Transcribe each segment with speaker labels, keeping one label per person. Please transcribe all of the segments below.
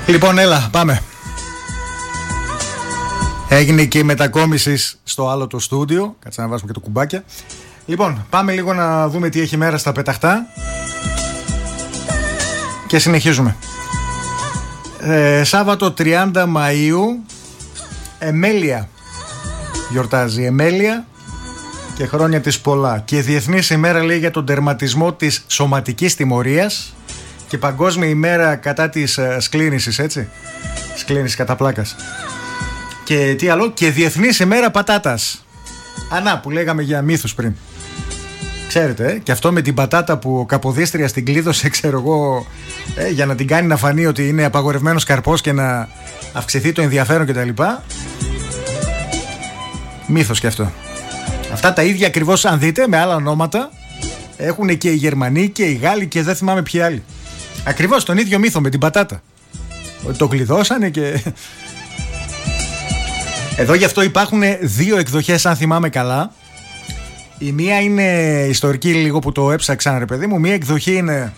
Speaker 1: Λοιπόν, έλα, πάμε. Έγινε και η μετακόμιση στο άλλο το στούντιο. Κάτσε να βάζουμε και το κουμπάκια. Λοιπόν, πάμε λίγο να δούμε τι έχει μέρα στα πεταχτά. Και συνεχίζουμε. Σάββατο 30 Μαΐου, Εμέλεια γιορτάζει. Εμέλεια και χρόνια της πολλά. Και Διεθνής ημέρα, λέει, για τον τερματισμό της σωματικής τιμωρίας. Και Παγκόσμια ημέρα κατά της σκλήνησης, έτσι. Σκλήνηση κατά πλάκας. Και τι άλλο, και Διεθνής ημέρα πατάτας. Ανά που λέγαμε για μύθους πριν. Ξέρετε, και αυτό με την πατάτα που ο Καποδίστριας την κλείδωσε, ξέρω εγώ, για να την κάνει να φανεί ότι είναι απαγορευμένος καρπός και να αυξηθεί το ενδιαφέρον κτλ. Μύθος και αυτό. Αυτά τα ίδια ακριβώς, αν δείτε, με άλλα ονόματα έχουν και οι Γερμανοί και οι Γάλλοι και δεν θυμάμαι ποιοι άλλοι. Ακριβώς τον ίδιο μύθο με την πατάτα. Ότι το κλειδώσανε και... Εδώ γι' αυτό υπάρχουν δύο εκδοχές, αν θυμάμαι καλά. Η μία είναι ιστορική, λίγο που το έψαξαν, ρε παιδί μου. Μία εκδοχή είναι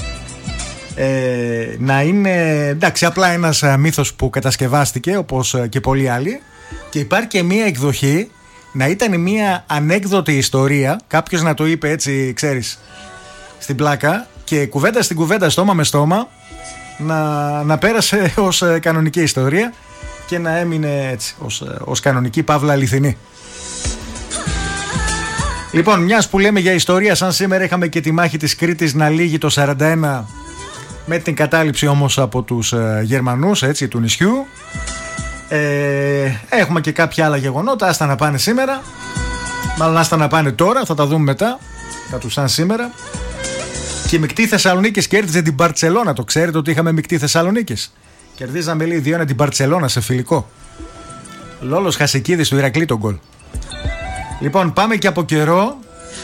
Speaker 1: να είναι, εντάξει, απλά ένας μύθος που κατασκευάστηκε, όπως και πολλοί άλλοι. Και υπάρχει και μία εκδοχή να ήταν μία ανέκδοτη ιστορία. Κάποιος να το είπε έτσι, ξέρεις, στην πλάκα, και κουβέντα στην κουβέντα, στόμα με στόμα, να πέρασε ως κανονική ιστορία και να έμεινε έτσι ως κανονική παύλα αληθινή. Λοιπόν, μιας που λέμε για ιστορία, σαν σήμερα είχαμε και τη μάχη της Κρήτης να λύγει το 41, με την κατάληψη όμως από τους Γερμανούς, έτσι, του νησιού. Έχουμε και κάποια άλλα γεγονότα, άστα να πάνε σήμερα. Μάλλον άστα να πάνε τώρα, θα τα δούμε μετά. Θα τους σαν σήμερα. Και η Μικτή Θεσσαλονίκης κέρδιζε την Μπαρτσελώνα. Το ξέρετε ότι είχαμε Μικτή Θεσσαλονίκης? Κερδίζαμε, λέει, 2-1 την Μπαρτσελώνα σε φιλικό. Λόλος Χασικίδης του Ηρακλή τον γκολ. Λοιπόν, πάμε και από καιρό.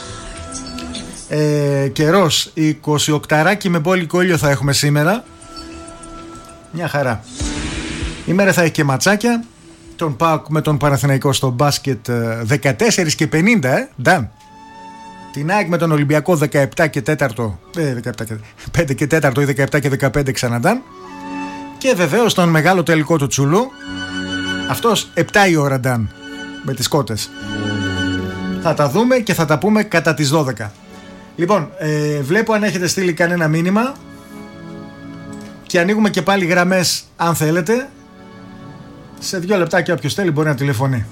Speaker 1: Καιρός, 28 με μπόλικο ήλιο θα έχουμε σήμερα. Μια χαρά. Η μέρα θα έχει και ματσάκια. Τον ΠΑΟΚ με τον Παναθηναϊκό στο μπάσκετ 14 και 50, Νταν. Την ΑΕΚ με τον Ολυμπιακό 17 και 4, 5 και 4 ή 17 και 15 ξαναντάν. Και βεβαίως τον μεγάλο τελικό του Τσουλού. Αυτός 7 η ώρα, Νταν, με τις κότες. Θα τα δούμε και θα τα πούμε κατά τις 12. Λοιπόν, βλέπω αν έχετε στείλει κανένα μήνυμα. Και ανοίγουμε και πάλι γραμμές αν θέλετε. Σε 2 λεπτάκια όποιος θέλει μπορεί να τηλεφωνεί.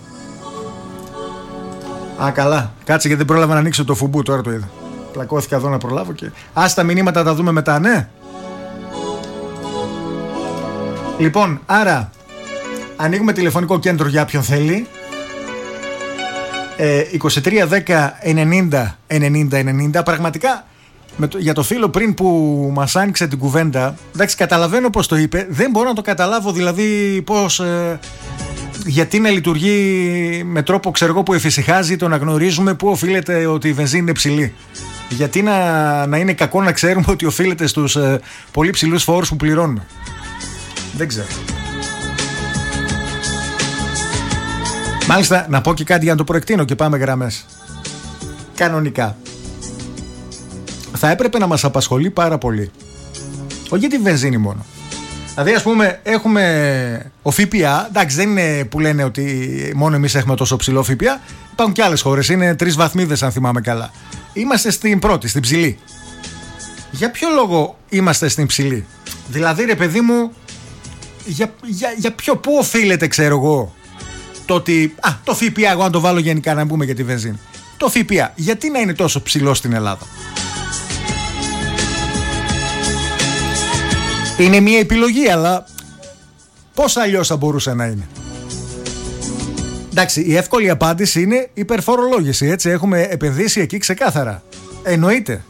Speaker 1: Α, καλά. Κάτσε γιατί δεν πρόλαβα να ανοίξω το φουμπού, τώρα το είδα. Πλακώθηκα εδώ να προλάβω και... Ας τα μηνύματα τα δούμε μετά, ναι. Λοιπόν, άρα ανοίγουμε τηλεφωνικό κέντρο για όποιον θέλει. 23 10 90 90 90. Πραγματικά για το φίλο πριν που μας άνοιξε την κουβέντα, εντάξει, καταλαβαίνω πως το είπε. Δεν μπορώ να το καταλάβω, δηλαδή πως γιατί να λειτουργεί με τρόπο, ξέρω εγώ, που εφησυχάζει το να γνωρίζουμε πού οφείλεται ότι η βενζίνη είναι ψηλή. Γιατί να είναι κακό να ξέρουμε ότι οφείλεται στους πολύ ψηλούς φόρους που πληρώνουμε. Δεν ξέρω. Μάλιστα, να πω και κάτι για να το προεκτείνω και πάμε γραμμές. Κανονικά θα έπρεπε να μας απασχολεί πάρα πολύ, όχι για τη βενζίνη μόνο. Δηλαδή, ας πούμε, έχουμε ο ΦΠΑ. Εντάξει, δεν είναι που λένε ότι μόνο εμείς έχουμε τόσο ψηλό ΦΠΑ. Υπάρχουν και άλλες χώρες, είναι 3 βαθμίδες αν θυμάμαι καλά. Είμαστε στην πρώτη, στην ψηλή. Για ποιο λόγο είμαστε στην ψηλή? Δηλαδή, ρε παιδί μου, για ποιο, πού οφείλεται, ξέρω εγώ, το ότι το ΦΠΑ, εγώ να το βάλω γενικά, να πούμε για τη βενζίνη. Το ΦΠΑ, γιατί να είναι τόσο ψηλό στην Ελλάδα? Είναι μια επιλογή, αλλά πώς αλλιώς θα μπορούσε να είναι? Εντάξει, η εύκολη απάντηση είναι υπερφορολόγηση, έτσι. Έχουμε επενδύσει εκεί ξεκάθαρα. Εννοείται.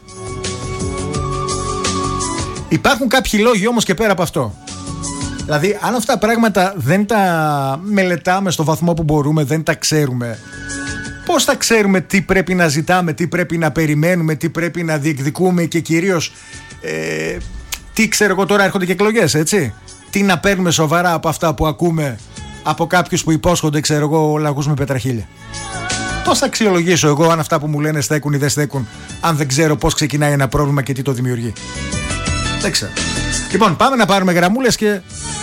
Speaker 1: Υπάρχουν κάποιοι λόγοι όμως και πέρα από αυτό. Δηλαδή, αν αυτά τα πράγματα δεν τα μελετάμε στο βαθμό που μπορούμε, δεν τα ξέρουμε, πώς θα ξέρουμε τι πρέπει να ζητάμε, τι πρέπει να περιμένουμε, τι πρέπει να διεκδικούμε και κυρίως τι, ξέρω εγώ, τώρα έρχονται και εκλογές, έτσι. Τι να παίρνουμε σοβαρά από αυτά που ακούμε από κάποιους που υπόσχονται, ξέρω εγώ, λαγούς με πετραχίλια? Πώς θα αξιολογήσω εγώ αν αυτά που μου λένε στέκουν ή δεν στέκουν, αν δεν ξέρω πώς ξεκινάει ένα πρόβλημα και τι το δημιουργεί? Δεν ξέρω. Λοιπόν, πάμε να πάρουμε γραμμούλες και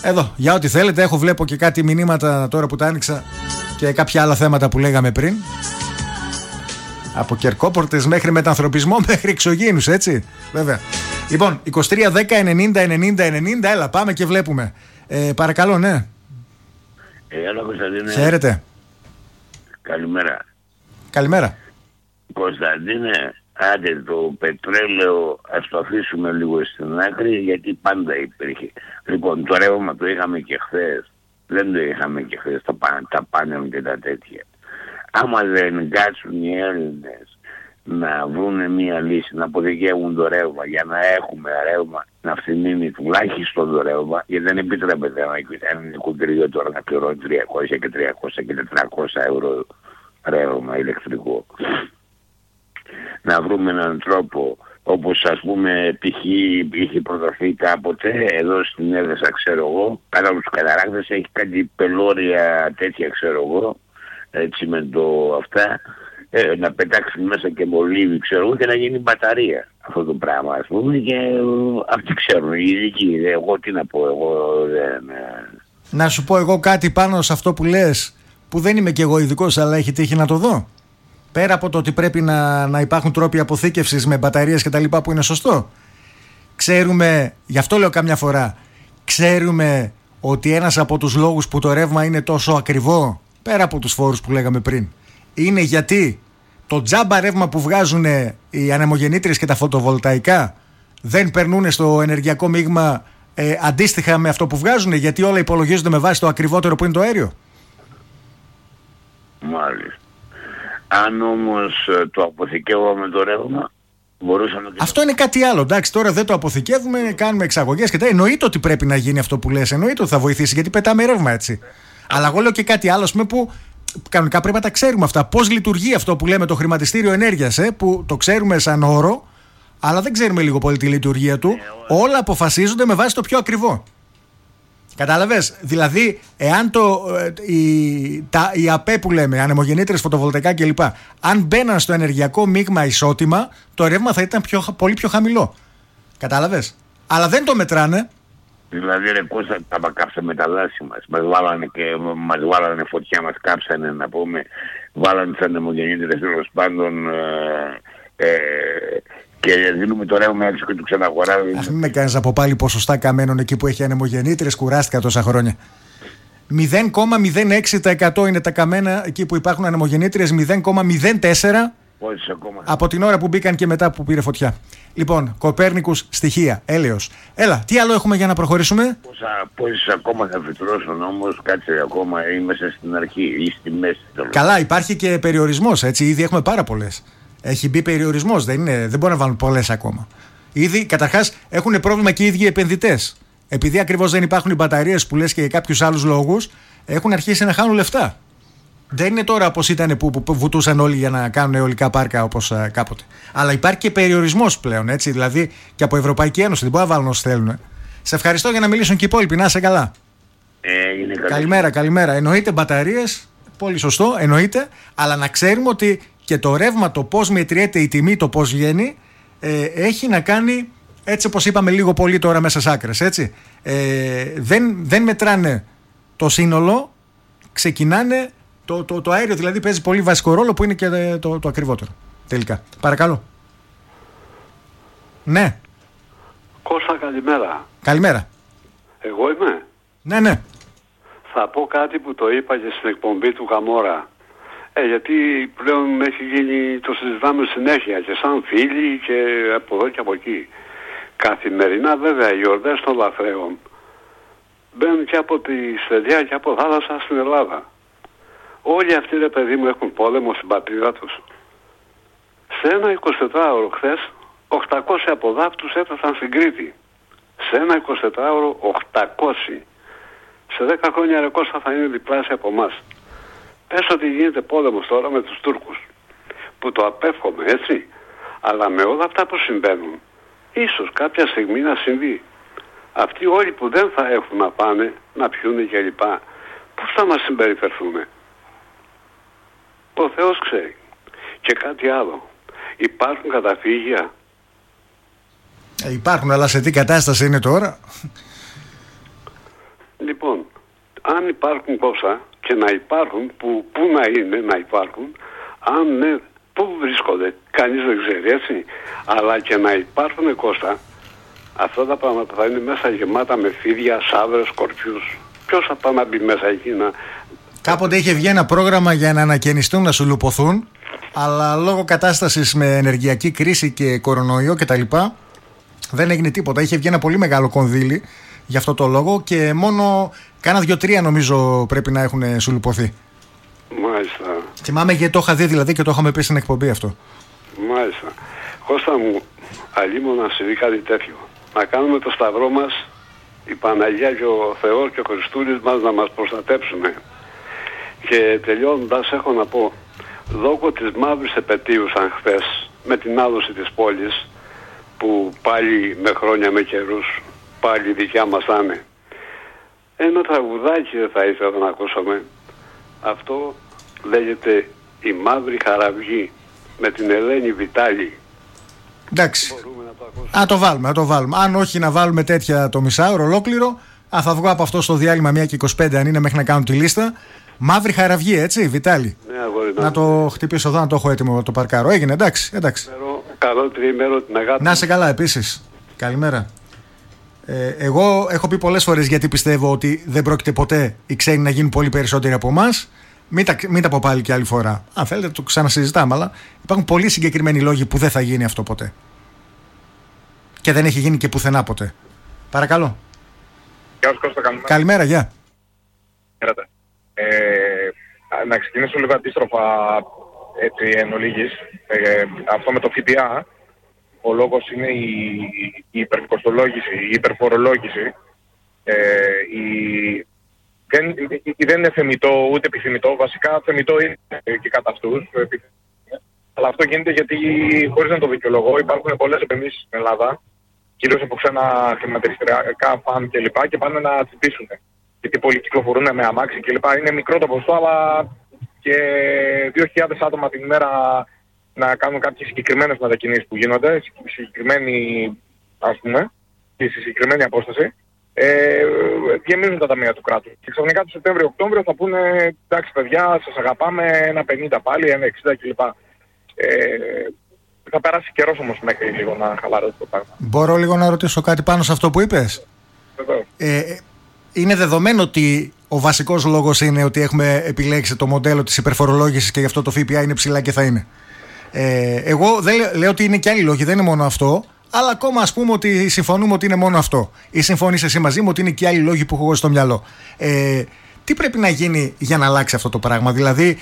Speaker 1: Εδώ, για ό,τι θέλετε, βλέπω και κάτι μηνύματα τώρα που τα άνοιξα και κάποια άλλα θέματα που λέγαμε πριν. Από κερκόπορτες μέχρι μετανθρωπισμό μέχρι εξωγήινους, έτσι. Βέβαια. Λοιπόν, 23, 10, 90, 90, 90, έλα, πάμε και βλέπουμε. Παρακαλώ, ναι.
Speaker 2: Έλα, Κωνσταντίνε.
Speaker 1: Χαίρετε.
Speaker 2: Καλημέρα.
Speaker 1: Καλημέρα.
Speaker 2: Κωνσταντίνε, άντε το πετρέλαιο ας το αφήσουμε λίγο στην άκρη, γιατί πάντα υπήρχε. Λοιπόν, το ρεύμα το είχαμε και χθες. Δεν το είχαμε και χθες τα πάνελ και τα τέτοια. Άμα δεν κάτσουν οι Έλληνες να βρουν μία λύση, να αποθηκεύουν το ρεύμα για να έχουμε ρεύμα, να φθηνίνει τουλάχιστον το ρεύμα, γιατί δεν επιτρέπεται ένα νοικοκυριό τώρα να πληρώνει 300 και 300 και 400 ευρώ ρεύμα ηλεκτρικό. Να βρούμε έναν τρόπο, όπως ας πούμε π.χ. είχε προταθεί κάποτε εδώ στην Έδεσα, ξέρω εγώ, κάτω από τους καταράκτες έχει κάτι πελώρια τέτοια, ξέρω εγώ, έτσι με το αυτά, να πετάξουν μέσα και μολύβι, ξέρω εγώ, και να γίνει μπαταρία αυτό το πράγμα, ας πούμε, και αυτοί ξέρουν, οι ειδικοί. Εγώ τι να πω, εγώ δεν...
Speaker 1: Να σου πω εγώ κάτι πάνω σε αυτό που λες, που δεν είμαι κι εγώ ειδικός, αλλά έχει τύχει να το δω. Πέρα από το ότι πρέπει να υπάρχουν τρόποι αποθήκευσης με μπαταρίες και τα λοιπά, που είναι σωστό. Ξέρουμε, γι' αυτό λέω καμιά φορά, ξέρουμε ότι ένας από τους λόγους που το ρεύμα είναι τόσο ακριβό, πέρα από τους φόρους που λέγαμε πριν, είναι γιατί το τζάμπα ρεύμα που βγάζουν οι ανεμογεννήτριες και τα φωτοβολταϊκά δεν περνούν στο ενεργειακό μείγμα αντίστοιχα με αυτό που βγάζουν, γιατί όλα υπολογίζονται με βάση το ακριβότερο που είναι το αέριο.
Speaker 2: Μάλιστα. Αν όμως το αποθηκεύουμε το ρεύμα, μπορούσαμε...
Speaker 1: Αυτό είναι κάτι άλλο, εντάξει, τώρα δεν το αποθηκεύουμε, κάνουμε εξαγωγές και τα. Εννοείται ότι πρέπει να γίνει αυτό που λες, εννοείται ότι θα βοηθήσει, γιατί πετάμε ρεύμα, έτσι. Αλλά εγώ λέω και κάτι άλλο, πούμε, που κανονικά πρέπει να τα ξέρουμε αυτά. Πώς λειτουργεί αυτό που λέμε το χρηματιστήριο ενέργειας, που το ξέρουμε σαν όρο, αλλά δεν ξέρουμε λίγο πολύ τη λειτουργία του. Όλα αποφασίζονται με βάση το πιο ακριβό. Κατάλαβες, δηλαδή εάν οι ΑΠΕ που λέμε, ανεμογεννήτριες, φωτοβολταϊκά κλπ, αν μπαίναν στο ενεργειακό μείγμα ισότιμα, το ρεύμα θα ήταν πολύ πιο χαμηλό. Κατάλαβες, αλλά δεν το μετράνε.
Speaker 2: Δηλαδή ρε Κώστα, τα κάψαμε τα δάση μας, μας βάλανε φωτιά, μας κάψανε, να πούμε, βάλανε τις ανεμογεννήτριες τέλος πάντων, και δίνουμε το ρεύμα έξω και του ξαναγοράζουμε.
Speaker 1: Ας μην με κάνεις από πάλι ποσοστά καμένων εκεί που έχει ανεμογεννήτριες, κουράστηκα τόσα χρόνια. 0,06% είναι τα καμένα εκεί που υπάρχουν ανεμογεννήτριες, 0,04% από την ώρα που μπήκαν και μετά που πήρε φωτιά. Λοιπόν, Κοπέρνικους, στοιχεία, έλεος. Έλα, τι άλλο έχουμε για να προχωρήσουμε?
Speaker 2: Πόσες ακόμα θα φυτρώσουν όμως, κάτσε ακόμα, είμαστε στην αρχή ή στη μέση.
Speaker 1: Καλά, υπάρχει και περιορισμός, έτσι, ήδη έχουμε πάρα πολλές. Έχει μπει περιορισμός, δεν μπορούν να βάλουν πολλές ακόμα. Ήδη, καταρχάς, έχουν πρόβλημα και οι ίδιοι επενδυτές. Επειδή ακριβώς δεν υπάρχουν οι μπαταρίες που λες και για κάποιους άλλους λόγους, έχουν αρχίσει να χάνουν λεφτά. Δεν είναι τώρα όπως ήταν που βουτούσαν όλοι για να κάνουν αιωλικά πάρκα όπως κάποτε. Αλλά υπάρχει και περιορισμός πλέον, έτσι. Δηλαδή και από Ευρωπαϊκή Ένωση. Δεν μπορούν να βάλουν όσοι θέλουν. Σε ευχαριστώ, για να μιλήσουν και οι υπόλοιποι. Να είσαι καλά. Καλημέρα. Εννοείται μπαταρίες. Πολύ σωστό, εννοείται. Αλλά να ξέρουμε ότι και το ρεύμα, το πώς μετριέται η τιμή, το πώς βγαίνει, έχει να κάνει, έτσι όπως είπαμε λίγο πολύ τώρα μέσα στις άκρες, έτσι. Δεν μετράνε το σύνολο, ξεκινάνε το αέριο, δηλαδή παίζει πολύ βασικό ρόλο, που είναι και το ακριβότερο τελικά. Παρακαλώ. Ναι.
Speaker 3: Κώστα, καλημέρα.
Speaker 1: Καλημέρα.
Speaker 3: Εγώ είμαι.
Speaker 1: Ναι.
Speaker 3: Θα πω κάτι που το είπα και στην εκπομπή του Γαμόρα. Γιατί πλέον έχει γίνει, το συζητάμε συνέχεια και σαν φίλοι και από εδώ και από εκεί. Καθημερινά βέβαια οι γιορτές των λαθρέων μπαίνουν και από τη Στεριά και από θάλασσα στην Ελλάδα. Όλοι αυτοί, ρε παιδί μου, έχουν πόλεμο στην πατρίδα τους. Σε ένα 24ωρο χθες 800 από δάφτους έφτασαν στην Κρήτη. Σε ένα 24ωρο 800. Σε 10 χρόνια, ρε Κώστα, θα είναι διπλάσια από εμάς. Πες ότι γίνεται πόλεμος τώρα με τους Τούρκους, που το απέφχομαι, έτσι, αλλά με όλα αυτά που συμβαίνουν, ίσως κάποια στιγμή να συμβεί. Αυτοί όλοι που δεν θα έχουν να πάνε, να πιούνε κλπ, πώς θα μας συμπεριφερθούν? Ο Θεός ξέρει. Και κάτι άλλο. Υπάρχουν καταφύγια?
Speaker 1: Υπάρχουν, αλλά σε τι κατάσταση είναι τώρα?
Speaker 3: αν υπάρχουν πόσα και να υπάρχουν, πού να είναι να υπάρχουν, αν ναι, πού βρίσκονται, κανείς δεν ξέρει, έτσι. Αλλά και να υπάρχουν, Κώστα, αυτά τα πράγματα θα είναι μέσα γεμάτα με φίδια, σαύρες, σκορπιούς. Ποιος θα πάει να μπει μέσα εκεί να...
Speaker 1: Κάποτε είχε βγει ένα πρόγραμμα για να ανακαινιστούν, να σουλουπωθούν, αλλά λόγω κατάστασης με ενεργειακή κρίση και κορονοϊό κτλ. Δεν έγινε τίποτα. Είχε βγει ένα πολύ μεγάλο κονδύλι για αυτό το λόγο και μόνο κάνα 2-3 νομίζω πρέπει να έχουν σουλουπωθεί.
Speaker 3: Μάλιστα.
Speaker 1: Θυμάμαι γιατί το είχα δει δηλαδή και το είχαμε πει στην εκπομπή αυτό.
Speaker 3: Μάλιστα. Κώστα μου, αλλήμον να συμβεί κάτι τέτοιο. Να κάνουμε το σταυρό μας, η Παναγία και ο Θεός και ο Χριστούλης μας να μας προστατέψουν. Και τελειώνοντας έχω να πω, λόγω της μαύρης επετείου σαν χθες, με την άδοση της πόλης, που πάλι με χρόνια με καιρούς, πάλι δικιά μας θα είναι. Ένα τραγουδάκι θα ήθελα να ακούσαμε. Αυτό λέγεται «Η Μαύρη Χαραυγή» με την Ελένη Βιτάλη.
Speaker 1: Εντάξει.
Speaker 3: Μπορούμε να το ακούσουμε.
Speaker 1: Να το βάλουμε. Αν όχι να βάλουμε τέτοια το μισάωρο ολόκληρο, θα βγω από αυτό στο διάλειμμα 1:25 αν είναι μέχρι να κάνω τη λίστα. Μαύρη Χαραυγή, έτσι, Βιτάλη.
Speaker 3: Ναι, αγόρι,
Speaker 1: να το χτυπήσω εδώ, να το έχω έτοιμο το παρκάρω. Έγινε, εντάξει.
Speaker 3: Καλό τριήμερο, την αγάπη.
Speaker 1: Να είσαι καλά, επίσης. Καλημέρα. Εγώ έχω πει πολλές φορές γιατί πιστεύω ότι δεν πρόκειται ποτέ οι ξένοι να γίνουν πολύ περισσότεροι από εμάς. Μην τα πω πάλι και άλλη φορά. Αν θέλετε, το ξανασυζητάμε, αλλά υπάρχουν πολύ συγκεκριμένοι λόγοι που δεν θα γίνει αυτό ποτέ. Και δεν έχει γίνει και πουθενά ποτέ. Παρακαλώ.
Speaker 4: Γεια σας Κώστα, καλημέρα.
Speaker 1: Καλημέρα, γεια.
Speaker 4: Να ξεκινήσω λίγο αντίστροφα έτσι εν ολίγης. Αυτό με το ΦΠΑ, ο λόγος είναι η υπερκοστολόγηση, η υπερφορολόγηση. Δεν είναι θεμιτό ούτε επιθυμητό, βασικά θεμιτό είναι και κατά αυτούς. Αλλά αυτό γίνεται γιατί χωρίς να το δικαιολογώ υπάρχουν πολλές επενδύσεις στην Ελλάδα, κυρίως από ξένα χρηματιστηριακά φαν κλπ. Και πάνε να τσιπήσουν. Γιατί πολλοί κυκλοφορούν με αμάξι κλπ. Είναι μικρό το ποσοστό, αλλά και 2.000 άτομα την ημέρα να κάνουν κάποιες συγκεκριμένες μετακινήσεις που γίνονται, συγκεκριμένη, ας πούμε, και στη συγκεκριμένη απόσταση, γεμίζουν τα ταμεία του κράτους. Και ξαφνικά το Σεπτέμβριο-Οκτώβριο θα πούνε εντάξει παιδιά, σας αγαπάμε, 1,50 πάλι, 1,60 κλπ. Θα περάσει καιρός όμως μέχρι λίγο να χαλαρώσει το πράγμα.
Speaker 1: Μπορώ λίγο να ρωτήσω κάτι πάνω σε αυτό που είπες? Είναι δεδομένο ότι ο βασικός λόγος είναι ότι έχουμε επιλέξει το μοντέλο της υπερφορολόγησης και γι' αυτό το ΦΠΑ είναι ψηλά και θα είναι. Εγώ δεν λέω ότι είναι και άλλοι λόγοι, δεν είναι μόνο αυτό, αλλά ακόμα ας πούμε ότι συμφωνούμε ότι είναι μόνο αυτό. Ή συμφωνείς εσύ μαζί μου ότι είναι και άλλοι λόγοι που έχω εγώ στο μυαλό. Τι πρέπει να γίνει για να αλλάξει αυτό το πράγμα? Δηλαδή,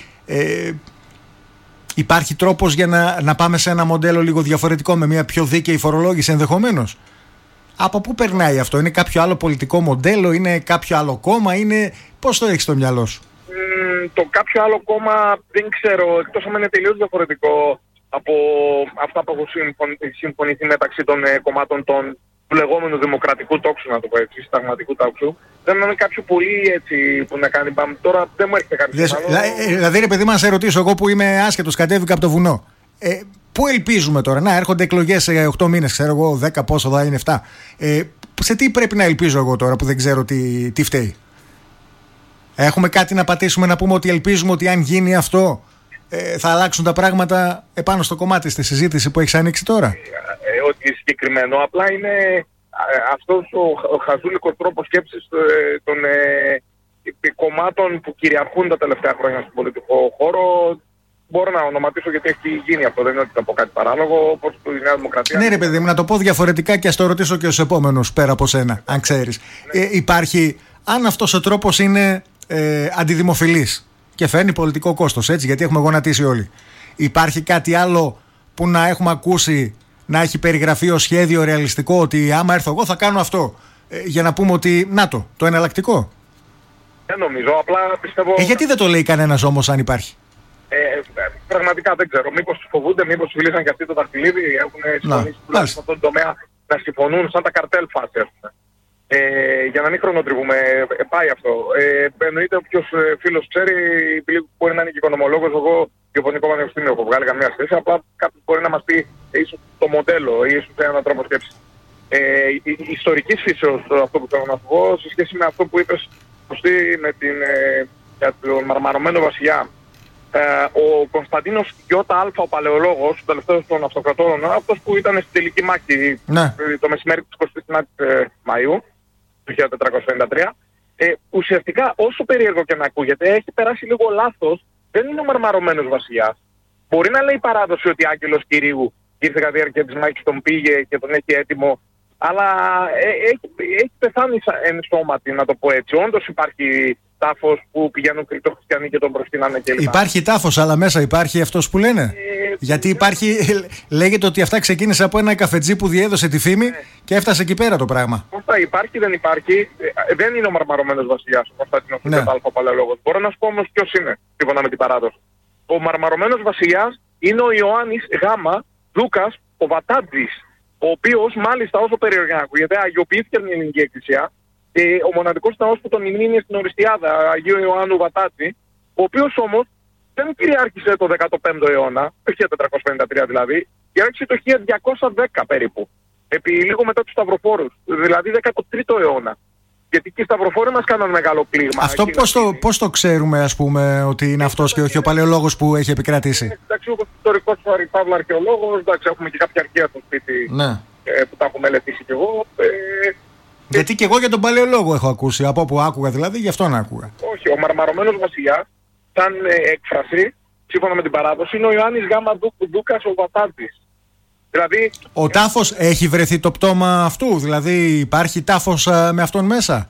Speaker 1: υπάρχει τρόπος για να πάμε σε ένα μοντέλο λίγο διαφορετικό, με μια πιο δίκαιη φορολόγηση ενδεχομένως? Από πού περνάει αυτό? Είναι κάποιο άλλο πολιτικό μοντέλο? Είναι κάποιο άλλο κόμμα? Πώς το έχεις στο μυαλό σου?
Speaker 4: Το κάποιο άλλο κόμμα δεν ξέρω, εκτός αν είναι τελείως διαφορετικό από αυτά που έχουν συμφωνηθεί μεταξύ των κομμάτων του λεγόμενου δημοκρατικού τόξου, να το πω έτσι, συνταγματικού τόξου. Δεν είναι κάποιο πολύ έτσι που να κάνει μπαμ. Τώρα δεν μου έρχεται κάποιο άλλο.
Speaker 1: Δηλαδή, ρε παιδί μου, να σε ρωτήσω, εγώ που είμαι άσχετος, κατέβηκα από το βουνό. Πού ελπίζουμε τώρα? Να έρχονται εκλογές σε 8 μήνες, ξέρω εγώ, 10 πόσο θα είναι 7. Σε τι πρέπει να ελπίζω εγώ τώρα που δεν ξέρω τι φταίει? Έχουμε κάτι να πατήσουμε, να πούμε ότι ελπίζουμε ότι αν γίνει αυτό θα αλλάξουν τα πράγματα επάνω στο κομμάτι στη συζήτηση που έχεις ανοίξει τώρα?
Speaker 4: Ότι συγκεκριμένο απλά είναι αυτός ο χαζούλικος τρόπος σκέψης των κομμάτων που κυριαρχούν τα τελευταία χρόνια στον πολιτικό χώρο. Μπορώ να ονοματίσω γιατί έχει γίνει αυτό, δεν είναι ότι θα πω κάτι παράλογο, όπως η Νέα Δημοκρατία.
Speaker 1: Ναι, ρε παιδί μου, να το πω διαφορετικά και ας το ρωτήσω και στους επόμενους πέρα από σένα, αν ξέρεις. Υπάρχει, αν αυτός ο τρόπος είναι αντιδημοφιλής και φέρνει πολιτικό κόστος, έτσι, γιατί έχουμε γονατίσει όλοι. Υπάρχει κάτι άλλο που να έχουμε ακούσει να έχει περιγραφεί ως σχέδιο ρεαλιστικό, ότι άμα έρθω εγώ θα κάνω αυτό, για να πούμε ότι να το εναλλακτικό?
Speaker 4: Δεν νομίζω, απλά πιστεύω.
Speaker 1: Γιατί δεν το λέει κανένας όμως, αν υπάρχει?
Speaker 4: Πραγματικά δεν ξέρω. Μήπως τους φοβούνται, μήπως φιλήσαν και αυτοί το δαχτυλίδι, έχουν συμφωνήσει τουλάχιστον σε αυτόν τον τομέα να συμφωνούν σαν τα καρτέλ φάση, ας πούμε. Για να μην χρονοτριβούμε, πάει αυτό. Εννοείται όποιος φίλος ξέρει, μπορεί να είναι και οικονομολόγος, εγώ Γεωπονικό Πανεπιστήμιο έχω βγάλει καμία σχέση, απλά κάποιος μπορεί να μας πει ίσως το μοντέλο ή ίσως έναν τρόπο σκέψης. Η ιστορική φύσεως αυτό που θέλω να σου πω, σε σχέση με αυτό που είπες ακουστεί για τον μαρμαρωμένο βασιλιά. Ο Κωνσταντίνος Γιώτα, ο παλαιολόγος, ο τελευταίος των αυτοκρατόρων, αυτός που ήταν στην τελική μάχη το μεσημέρι της 29ης Μαΐου του 1453, ουσιαστικά όσο περίεργο και να ακούγεται, έχει περάσει λίγο λάθος, δεν είναι ο μαρμαρωμένος βασιλιάς. Μπορεί να λέει η παράδοση ότι Άγγελος Κυρίου ήρθε κατά τη διάρκεια της μάχης, τον πήγε και τον έχει έτοιμο, αλλά έχει πεθάνει εν σώματι, να το πω έτσι. Όντως υπάρχει τάφος που πηγαίνουν κρυπτοχριστιανοί και τον προσκυνάνε κλπ. Υπάρχει
Speaker 1: τάφος, αλλά μέσα υπάρχει αυτός που λένε. Γιατί υπάρχει, λέγεται ότι αυτά ξεκίνησε από ένα καφετζή που διέδωσε τη φήμη και έφτασε εκεί πέρα το πράγμα.
Speaker 4: Αυτά υπάρχει, δεν υπάρχει. Δεν είναι ο μαρμαρωμένος βασιλιάς, ο Κωνσταντίνος Γιώτα, ο παλαιολόγος. Μπορώ να σου πω όμως ποιος είναι, σύμφωνα με την παράδοση. Ο μαρμαρωμένος βασιλιάς είναι ο Ιωάννης Γάμα Δούκας ο Βατάτζης, ο οποίος μάλιστα, όσο περίεργα να ακούγεται, αγιοποιήθηκε από την Ελληνική Εκκλησία. Ο μοναδικός ναός που τον υμνεί είναι στην Οριστιάδα, Αγίου Ιωάννου Βατάτζη, ο οποίος όμως δεν κυριάρχησε το 15ο αιώνα, το 1453 δηλαδή, κυριάρχησε το 1210 περίπου, επί λίγο μετά τους Σταυροφόρους, δηλαδή 13ο αιώνα. Γιατί και οι Σταυροφόροι μας κάναν μεγάλο πλήγμα.
Speaker 1: Αυτό πώς το ξέρουμε, ας πούμε, ότι είναι αυτός και όχι ο παλαιολόγος που έχει επικρατήσει?
Speaker 4: Εντάξει, ο ιστορικός Παύλο αρχαιολόγος, εντάξει, έχουμε και κάποια αρχαία στο σπίτι που τα έχω μελετήσει κι εγώ.
Speaker 1: Γιατί και εγώ για τον παλαιολόγο έχω ακούσει, από όπου άκουγα δηλαδή, γι' αυτόν άκουγα.
Speaker 4: Όχι, ο μαρμαρωμένος βασιλιάς, σαν έκφραση, σύμφωνα με την παράδοση, είναι ο Ιωάννης Γάμα Δούκας ο Βατάτζης. Δηλαδή,
Speaker 1: ο τάφος έχει βρεθεί το πτώμα αυτού, δηλαδή υπάρχει τάφος με αυτόν μέσα?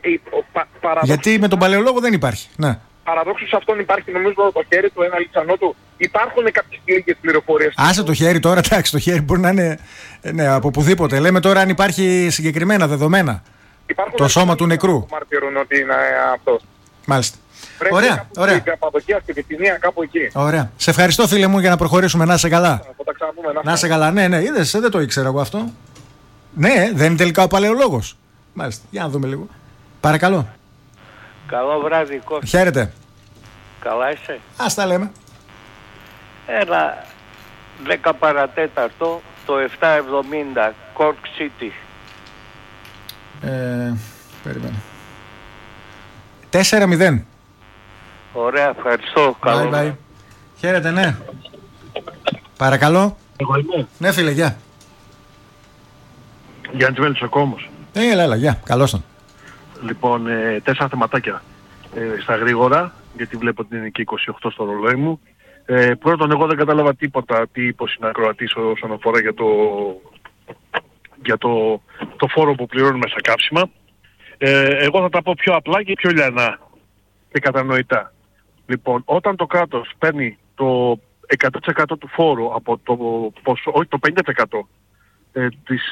Speaker 1: Γιατί με τον παλαιολόγο δεν υπάρχει. Ναι.
Speaker 4: Παραδόξως σε αυτόν υπάρχει, νομίζω, το χέρι του, ένα λιξανό του. Υπάρχουν κάποιες λίγες πληροφορίες.
Speaker 1: Άσε το χέρι τώρα, εντάξει, το χέρι μπορεί να είναι από οπουδήποτε. Λέμε τώρα αν υπάρχει συγκεκριμένα δεδομένα.
Speaker 4: Υπάρχουν
Speaker 1: το σώμα του νεκρού.
Speaker 4: Που μαρτυρούν ότι είναι αυτός.
Speaker 1: Μάλιστα.
Speaker 4: Πρέπει
Speaker 1: ωραία.
Speaker 4: Στην Καπαδοκία, στη Βυθινία, κάπου εκεί.
Speaker 1: Ωραία. Σε ευχαριστώ, φίλε μου, για να προχωρήσουμε. Να είσαι καλά. Να είσαι καλά. Ναι, είδες, δεν το ήξερα εγώ αυτό. Ναι, δεν είναι τελικά ο παλαιολόγος. Μάλιστα. Για να δούμε λίγο. Παρακαλώ.
Speaker 5: Καλό βράδυ, Κώστα.
Speaker 1: Χαίρετε.
Speaker 5: Καλά είσαι?
Speaker 1: Ας τα λέμε.
Speaker 5: Ένα 10 παρατέταρτο, το 770, Cork City.
Speaker 1: Περίμενε. 4-0.
Speaker 5: Ωραία, ευχαριστώ. Καλό.
Speaker 1: Bye. Χαίρετε, ναι. Παρακαλώ.
Speaker 6: Εγώ είμαι.
Speaker 1: Ναι, φίλε, γεια.
Speaker 6: Γιάννης Βέλισσοκόμος.
Speaker 1: Έλα, γεια. Καλώς τον.
Speaker 6: Λοιπόν, 4 θεματάκια στα γρήγορα, γιατί βλέπω ότι είναι και 28 στο ρολόι μου. Πρώτον, εγώ δεν κατάλαβα τίποτα τι είπε ο συνακροατής όσον αφορά για το φόρο που πληρώνουμε στα κάψιμα. Εγώ θα τα πω πιο απλά και πιο λιανά και κατανοητά. Λοιπόν, όταν το κράτος παίρνει το 100% του φόρου από το ποσό, όχι το 50% της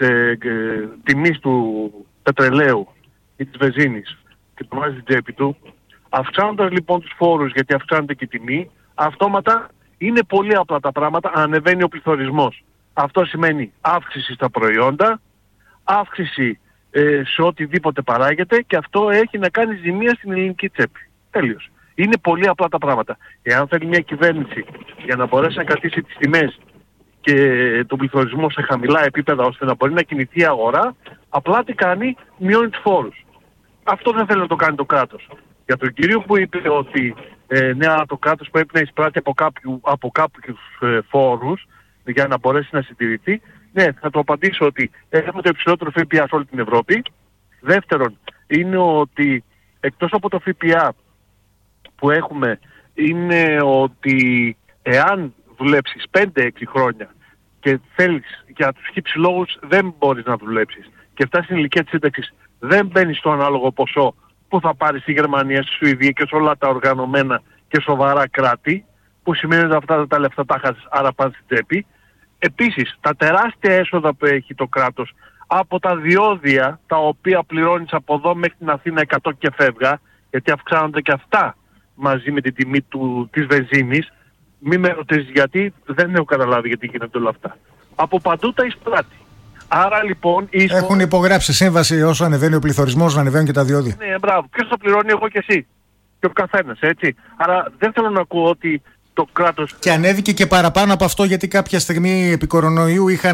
Speaker 6: τιμής του πετρελαίου ή της βενζίνης και το βάζει στην τσέπη του, αυξάνοντας λοιπόν τους φόρους γιατί αυξάνεται και η τιμή, αυτόματα είναι πολύ απλά τα πράγματα, ανεβαίνει ο πληθωρισμός. Αυτό σημαίνει αύξηση στα προϊόντα, αύξηση σε οτιδήποτε παράγεται και αυτό έχει να κάνει ζημία στην ελληνική τσέπη. Τέλειος. Είναι πολύ απλά τα πράγματα. Εάν θέλει μια κυβέρνηση για να μπορέσει να κρατήσει τις τιμές και τον πληθωρισμό σε χαμηλά επίπεδα ώστε να μπορεί να κινηθεί η αγορά, απλά τι κάνει, μειώνει τους φόρους. Αυτό δεν θέλει να το κάνει το κράτος. Για τον κύριο που είπε ότι το κράτος πρέπει να εισπράττει από κάποιους φόρους για να μπορέσει να συντηρηθεί, ναι, θα το απαντήσω ότι έχουμε το υψηλότερο ΦΠΑ σε όλη την Ευρώπη. Δεύτερον, είναι ότι εκτός από το ΦΠΑ που έχουμε, είναι ότι εάν δουλέψεις 5-6 χρόνια και θέλεις για τους χύψη λόγους δεν μπορείς να δουλέψεις και φτάσεις στην ηλικία της σύνταξης, δεν μπαίνεις στο ανάλογο ποσό που θα πάρεις στη Γερμανία, στη Σουηδία και σε όλα τα οργανωμένα και σοβαρά κράτη, που σημαίνει ότι αυτά τα λεφτά τα χάσεις, άρα πάνε στην τσέπη. Επίσης, τα τεράστια έσοδα που έχει το κράτος από τα διόδια, τα οποία πληρώνεις από εδώ μέχρι την Αθήνα 100 και φεύγα, γιατί αυξάνονται και αυτά μαζί με την τιμή της βενζίνης, μη με ρωτήσεις γιατί, δεν έχω καταλάβει γιατί γίνονται όλα αυτά. Από παντού τα εισπράττει. Άρα λοιπόν...
Speaker 1: Έχουν υπογράψει σύμβαση όσο ανεβαίνει ο πληθωρισμός να ανεβαίνουν και τα διόδια.
Speaker 6: Ναι, μπράβο. Ποιος θα πληρώνει, εγώ και εσύ. Και ο καθένας, έτσι. Άρα δεν θέλω να ακούω ότι το κράτος...
Speaker 1: Και ανέβηκε και παραπάνω από αυτό γιατί κάποια στιγμή επί κορονοϊού είχαν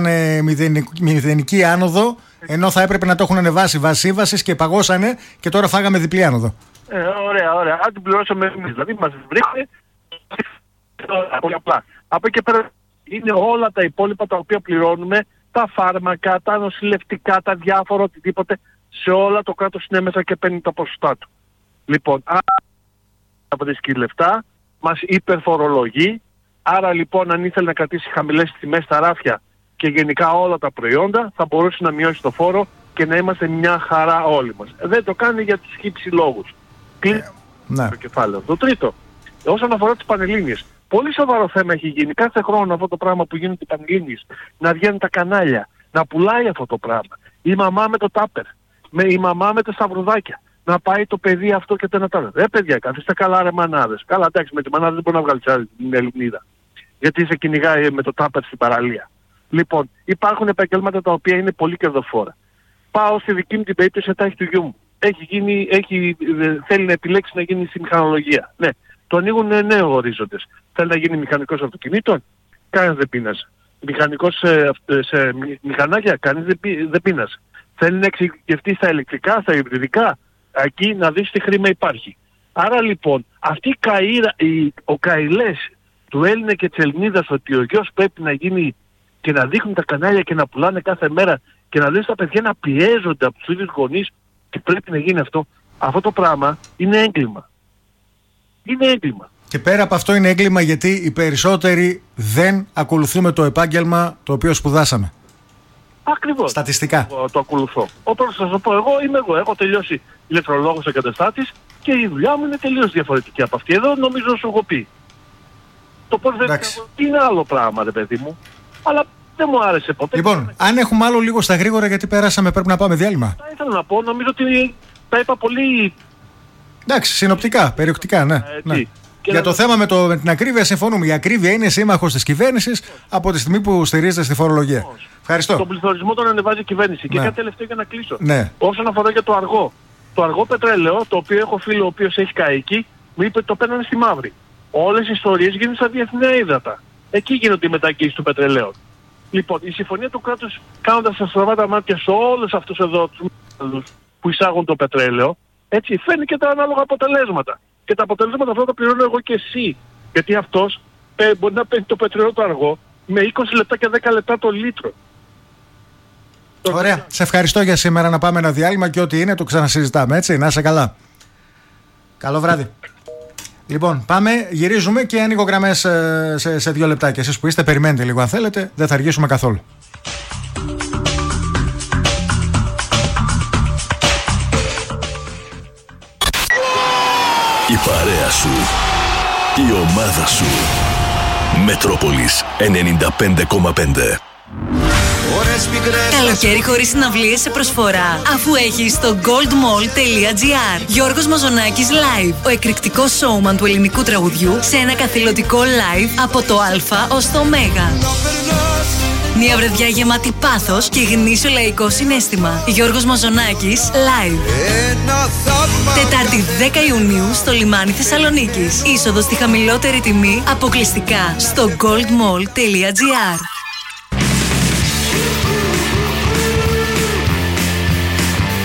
Speaker 1: μηδενική άνοδο, ενώ θα έπρεπε να το έχουν ανεβάσει βάσει σύμβασης και παγώσανε και τώρα φάγαμε διπλή άνοδο.
Speaker 6: Ωραία. Αν την πληρώσαμε εμείς. Δηλαδή μας βρίσκεται πολύ απλά. Από εκεί πέρα είναι όλα τα υπόλοιπα τα οποία πληρώνουμε, τα φάρμακα, τα νοσηλευτικά, τα διάφορα, οτιδήποτε, σε όλα το κράτος είναι μέσα και παίρνει τα ποσοστά του. Λοιπόν, από τις λεφτά, μας υπερφορολογεί, άρα λοιπόν αν ήθελε να κρατήσει χαμηλές τιμές στα ράφια και γενικά όλα τα προϊόντα, θα μπορούσε να μειώσει το φόρο και να είμαστε μια χαρά όλοι μας. Δεν το κάνει για τους χύψη λόγους. Το κεφάλαιο. Το τρίτο, όσον αφορά τις Πανελλήνιες, πολύ σοβαρό θέμα έχει γίνει κάθε χρόνο αυτό το πράγμα που γίνονται οι Πανελλήνιες. Να βγαίνουν τα κανάλια, να πουλάει αυτό το πράγμα. Η μαμά με το τάπερ, η μαμά με τα σταυρουδάκια. Να πάει το παιδί αυτό και το ένα τάπερ. Παιδιά, καθίστε καλά ρε μανάδες. Καλά, εντάξει, με τη μανάδα δεν μπορεί να βγάλει την Ελληνίδα. Γιατί σε κυνηγάει με το τάπερ στην παραλία. Λοιπόν, υπάρχουν επαγγέλματα τα οποία είναι πολύ κερδοφόρα. Πάω στη δική μου την περίπτωση ετάχη του γιού μου. Θέλει να επιλέξει να γίνει στη μηχανολογία. Ναι, το ανοίγουν νέοι ορίζοντες. Θέλει να γίνει μηχανικός αυτοκινήτων, κανείς δεν πείνασε. Μηχανικός σε μηχανάκια, κανείς δεν πείνασε. Θέλει να εξειδικευτεί στα ηλεκτρικά, στα υβριδικά, εκεί να δεις τι χρήμα υπάρχει. Άρα λοιπόν, αυτή ο καηλές του Έλληνα και της Ελληνίδας ότι ο γιος πρέπει να γίνει και να δείχνουν τα κανάλια και να πουλάνε κάθε μέρα και να δεις τα παιδιά να πιέζονται από τους ίδιους γονείς και πρέπει να γίνει αυτό. Αυτό το πράγμα είναι έγκλημα. Είναι έγκλημα.
Speaker 1: Και πέρα από αυτό είναι έγκλημα γιατί οι περισσότεροι δεν ακολουθούμε το επάγγελμα το οποίο σπουδάσαμε.
Speaker 6: Ακριβώς.
Speaker 1: Στατιστικά.
Speaker 6: Το ακολουθώ. Όπως θα σας πω, είμαι εγώ. Έχω τελειώσει ηλεκτρολόγος εγκαταστάτης και η δουλειά μου είναι τελείως διαφορετική από αυτή. Εδώ νομίζω σου έχω πει. Το πώς δεν είναι άλλο πράγμα, ρε παιδί μου. Αλλά δεν μου άρεσε ποτέ.
Speaker 1: Λοιπόν, αν έχουμε άλλο λίγο στα γρήγορα γιατί πέρασαμε, πρέπει να πάμε διάλειμμα.
Speaker 6: Θα ήθελα να πω, νομίζω ότι τα είπα πολύ.
Speaker 1: Εντάξει, συνοπτικά, περιοκτικά, ναι. Για το θέμα με την ακρίβεια συμφωνούμε. Η ακρίβεια είναι σύμμαχος της κυβέρνησης από τη στιγμή που στηρίζεται στη φορολογία. Ευχαριστώ.
Speaker 6: Τον πληθωρισμό τον ανεβάζει η κυβέρνηση. Και κάτι τελευταίο για να κλείσω.
Speaker 1: Ναι.
Speaker 6: Όσον αφορά για το αργό. Το αργό πετρέλαιο, το οποίο έχω φίλο ο οποίος έχει καίκει, μου είπε ότι το παίρνανε στη μαύρη. Όλες οι ιστορίες γίνονται στα διεθνή ύδατα. Εκεί γίνονται οι μετακίνησεις του πετρελαίου. Λοιπόν, η συμφωνία του κράτους κάνοντας τα στραβά τα μάτια σε όλους αυτούς εδώ τους που εισάγουν το πετρέλαιο, έτσι φέρνει και τα ανάλογα αποτελέσματα. Και τα αποτελέσματα αυτά τα πληρώνω εγώ και εσύ. Γιατί αυτός μπορεί να παίρνει το πετρέλαιο το αργό με 20 λεπτά και 10 λεπτά το λίτρο.
Speaker 1: Ωραία. Σε ευχαριστώ για σήμερα. Να πάμε ένα διάλειμμα και ό,τι είναι το ξανασυζητάμε. Έτσι, να είσαι καλά. Καλό βράδυ. Λοιπόν, πάμε, γυρίζουμε και ανοίγω γραμμές σε 2 λεπτά. Και εσείς που είστε, περιμένετε λίγο αν θέλετε. Δεν θα αργήσουμε καθόλου.
Speaker 7: Η παρέα σου, η ομάδα σου. Μετρόπολης 95,5.
Speaker 8: Καλοκαίρι χωρίς συναυλίες σε προσφορά, αφού έχεις το goldmall.gr. Γιώργος Μαζονάκης live, ο εκρηκτικός showman του ελληνικού τραγουδιού, σε ένα καθηλωτικό live από το Α ως το Ω. Μια βραδιά γεμάτη πάθος και γνήσιο λαϊκό συναίσθημα. Γιώργος Μαζονάκης live. Τετάρτη 10 Ιουνίου στο λιμάνι Θεσσαλονίκης. Είσοδος στη χαμηλότερη τιμή αποκλειστικά στο goldmall.gr.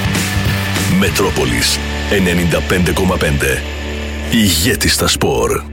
Speaker 7: Μετρόπολης 95,5. Ηγέτης στα σπορ.